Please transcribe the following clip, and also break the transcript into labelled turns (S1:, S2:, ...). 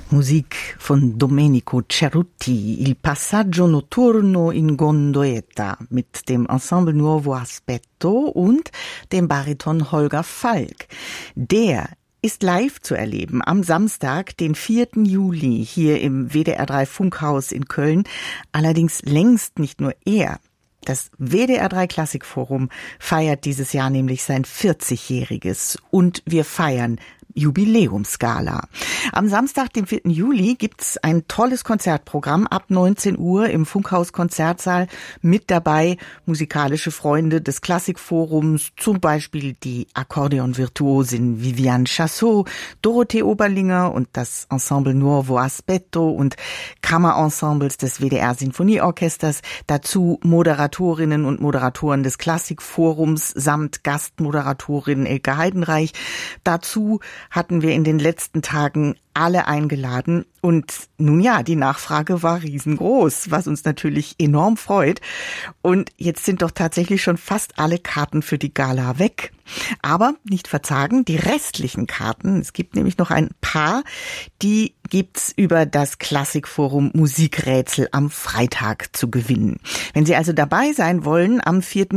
S1: Musik von Domenico Cerutti, Il passaggio notturno in Gondoetta mit dem Ensemble Nuovo Aspetto und dem Bariton Holger Falk. Der ist live zu erleben am Samstag, den 4. Juli, hier im WDR 3 Funkhaus in Köln. Allerdings längst nicht nur er. Das WDR 3 Klassikforum feiert dieses Jahr nämlich sein 40-jähriges und wir feiern Jubiläumsgala. Am Samstag, dem 4. Juli, gibt's ein tolles Konzertprogramm ab 19 Uhr im Funkhaus Konzertsaal. Mit dabei musikalische Freunde des Klassikforums, zum Beispiel die Akkordeonvirtuosin Viviane Chassot, Dorothee Oberlinger und das Ensemble Nuovo Aspetto und Kammerensembles des WDR Sinfonieorchesters. Dazu Moderatorinnen und Moderatoren des Klassikforums samt Gastmoderatorin Elke Heidenreich. Dazu hatten wir in den letzten Tagen alle eingeladen und nun ja, die Nachfrage war riesengroß, was uns natürlich enorm freut. Und jetzt sind doch tatsächlich schon fast alle Karten für die Gala weg. Aber nicht verzagen, die restlichen Karten, es gibt nämlich noch ein paar, die gibt's über das Klassikforum Musikrätsel am Freitag zu gewinnen. Wenn Sie also dabei sein wollen am 4.